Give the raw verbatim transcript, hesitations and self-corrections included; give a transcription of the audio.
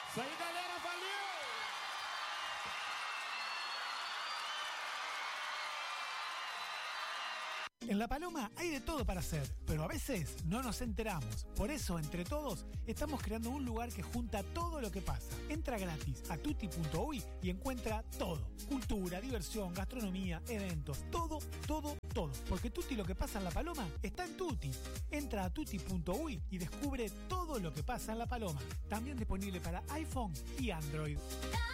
Isso aí, galera, valeu! En La Paloma hay de todo para hacer, pero a veces no nos enteramos. Por eso, entre todos, estamos creando un lugar que junta todo lo que pasa. Entra gratis a tutti punto uy y encuentra todo. Cultura, diversión, gastronomía, eventos, todo, todo, todo. Porque Tutti lo que pasa en La Paloma está en Tutti. Entra a tutti punto uy y descubre todo lo que pasa en La Paloma. También disponible para iPhone y Android.